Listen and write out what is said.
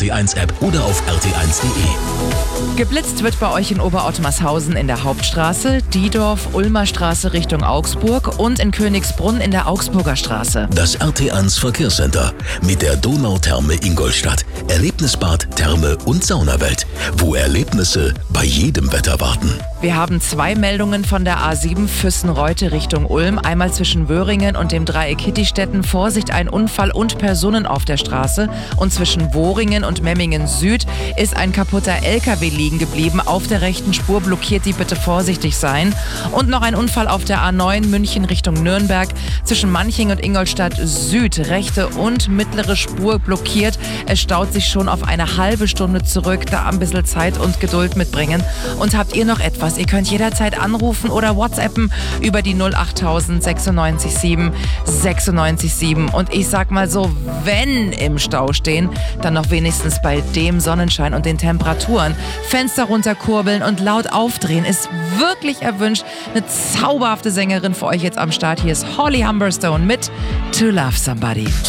RT1-App oder auf rt1.de. Geblitzt wird bei euch in Oberotmarshausen in der Hauptstraße, Diedorf, Ulmer Straße Richtung Augsburg und in Königsbrunn in der Augsburger Straße. Das RT1 Verkehrscenter mit der Donautherme Ingolstadt. Erlebnisbad, Therme und Saunawelt, wo Erlebnisse bei jedem Wetter warten. Wir haben 2 Meldungen von der A7 Füssen-Reute Richtung Ulm. Einmal zwischen Wöhringen und dem Dreieck Hittistetten. Vorsicht, ein Unfall und Personen auf der Straße. Und zwischen Wohringen und Memmingen Süd ist ein kaputter LKW liegen geblieben. Auf der rechten Spur blockiert, die bitte vorsichtig sein. Und noch ein Unfall auf der A9 München Richtung Nürnberg. Zwischen Manching und Ingolstadt Süd. Rechte und mittlere Spur blockiert. Es staut sich schon auf eine halbe Stunde zurück. Da ein bisschen Zeit und Geduld mitbringen. Und habt ihr noch etwas? Ihr könnt jederzeit anrufen oder WhatsAppen über die 08000 96 7 96 7. Und ich sag mal so, wenn im Stau stehen, dann noch wenigstens bei dem Sonnenschein und den Temperaturen. Fenster runterkurbeln und laut aufdrehen ist wirklich erwünscht. Eine zauberhafte Sängerin für euch jetzt am Start. Hier ist Holly Humberstone mit To Love Somebody.